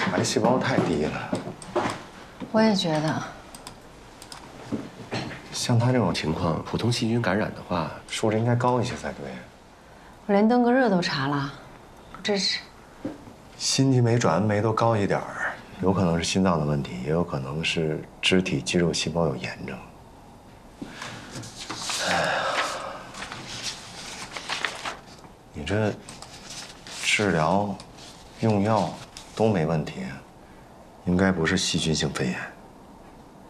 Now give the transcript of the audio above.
癌细胞太低了。 我也觉得。 像他这种情况，普通细菌感染的话，数值应该高一些才对。 我连登革热都查了，不支持。 心悸酶、转氨酶都高一点儿，有可能是心脏的问题，也有可能是肢体肌肉细胞有炎症。哎呀，你这治疗、用药都没问题，应该不是细菌性肺炎。